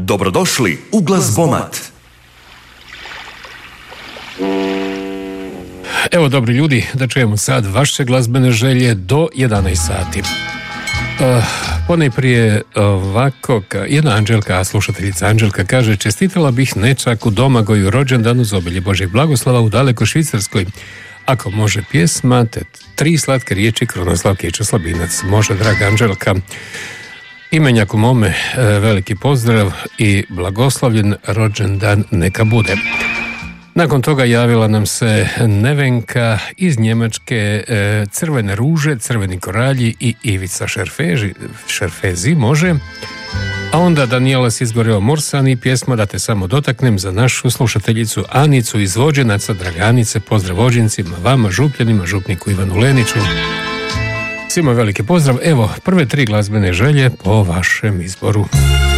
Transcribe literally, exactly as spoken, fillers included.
Dobrodošli u Glazbomat. Evo, dobri ljudi, da čujemo sad vaše glazbene želje do jedanaest sati. Uh, ponajprije ovako, jedna Anđelka, slušateljica Anđelka kaže: čestitala bih nečaku Domagoju rođendanu za obilje Božjeg blagoslova u daleko Švicarskoj. Ako može pjesma, te tri slatke riječi Krunoslav Kiča Slabinac. Može, draga Anđelka. Imenjaku mome veliki pozdrav i blagoslovljen rođendan neka bude. Nakon toga javila nam se Nevenka iz Njemačke, Crvene ruže, Crveni koralji i Ivica Šerfeži, Šerfezi, može. A onda Danijela s izgoreo Morsan i pjesma Da te samo dotaknem za našu slušateljicu Anicu iz Vođenaca, Draganice, pozdrav Vođencima, vama Župljanima, župniku Ivanu Leniću. Svima veliki pozdrav. Evo, prve tri glazbene želje po vašem izboru.